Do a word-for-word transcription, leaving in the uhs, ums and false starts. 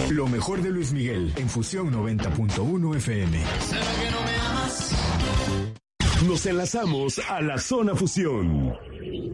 Lo mejor de Luis Miguel en Fusión noventa punto uno F M. ¿Será que no me amas? Nos enlazamos a la Zona Fusión.